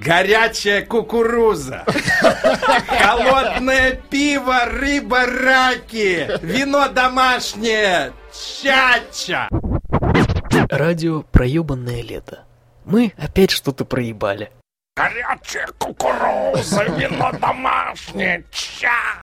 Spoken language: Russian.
Горячая кукуруза. Холодное пиво, рыба, раки. Вино домашнее. Чача. Радио «Проебанное лето». Мы опять что-то проебали. Горячая кукуруза, вино домашнее. Ча.